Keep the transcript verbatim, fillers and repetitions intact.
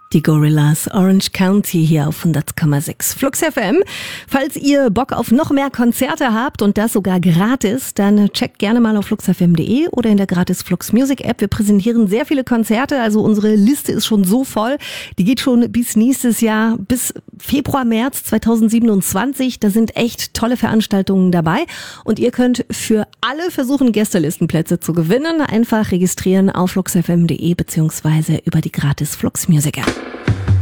Die Gorillaz, Orange County hier auf hundert Komma sechs Flux F M. Falls ihr Bock auf noch mehr Konzerte habt und das sogar gratis, dann checkt gerne mal auf flux f m punkt d e oder in der gratis Flux Music App. Wir präsentieren sehr viele Konzerte, also unsere Liste ist schon so voll. Die geht schon bis nächstes Jahr, bis Februar, März zweitausendsiebenundzwanzig. Da sind echt tolle Veranstaltungen dabei und ihr könnt für alle versuchen, Gästelistenplätze zu gewinnen. Einfach registrieren auf flux f m punkt d e beziehungsweise über die gratis Flux Music App.